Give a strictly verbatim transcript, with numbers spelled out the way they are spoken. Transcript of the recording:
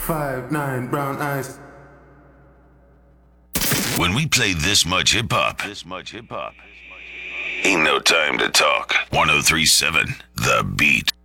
Five, nine, brown eyes. When we play this much hip hop, this much hip hop, ain't no time to talk. one oh three point seven, The Beat.